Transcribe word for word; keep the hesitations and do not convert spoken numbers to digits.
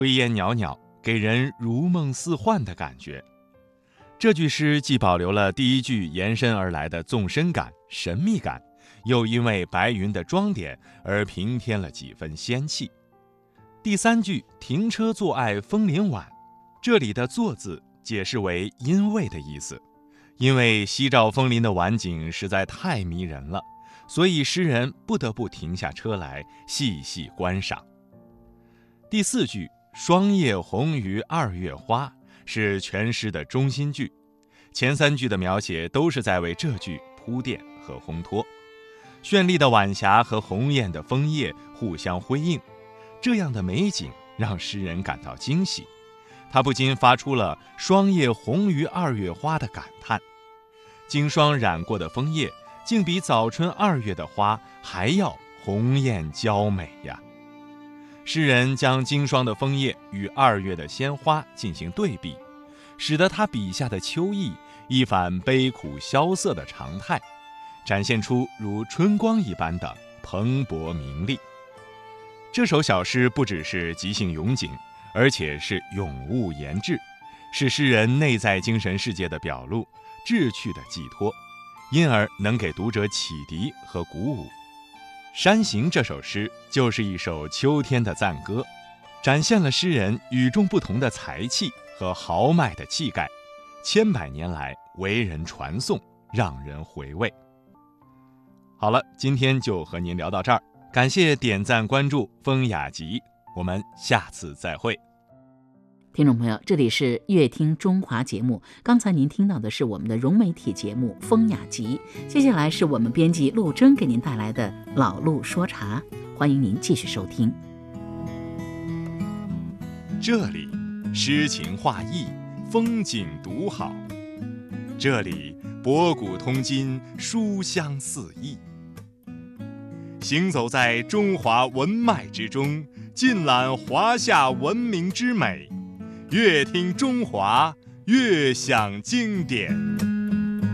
炊烟袅袅，给人如梦似幻的感觉。这句诗既保留了第一句延伸而来的纵深感、神秘感，又因为白云的装点而平添了几分仙气。第三句停车坐爱枫林晚，这里的坐字解释为因为的意思，因为夕照枫林的晚景实在太迷人了，所以诗人不得不停下车来细细观赏。第四句霜叶红于二月花是全诗的中心句，前三句的描写都是在为这句铺垫和烘托。绚丽的晚霞和红艳的枫叶互相辉映，这样的美景让诗人感到惊喜，他不禁发出了霜叶红于二月花的感叹。经霜染过的枫叶竟比早春二月的花还要红艳娇美呀！诗人将经霜的枫叶与二月的鲜花进行对比，使得他笔下的秋意一反悲苦萧瑟的常态，展现出如春光一般的蓬勃明丽。这首小诗不只是即兴咏景，而且是咏物言志，是诗人内在精神世界的表露，志趣的寄托，因而能给读者启迪和鼓舞。《山行》这首诗就是一首秋天的赞歌，展现了诗人与众不同的才气和豪迈的气概，千百年来为人传颂，让人回味。好了，今天就和您聊到这儿，感谢点赞关注风雅集，我们下次再会。 听众朋友，这里是乐听中华节目，刚才您听到的是我们的融媒体节目《风雅集》，接下来是我们编辑陆征给您带来的老陆说茶，欢迎您继续收听。 这里诗情画意，风景独好，这里博古通今，书香四溢。行走在中华文脉之中，尽览华夏文明之美，越听中华，越享经典。